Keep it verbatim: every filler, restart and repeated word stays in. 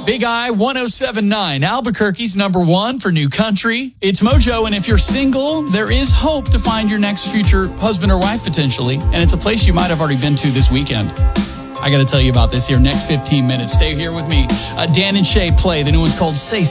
Big I one oh seven point nine, Albuquerque's number one for new country. It's Mojo, and if you're single, there is hope to find your next future husband or wife potentially, and it's a place you might have already been to this weekend. I got to tell you about this here next fifteen minutes. Stay here with me. Uh, Dan and Shay play. The new one's called Say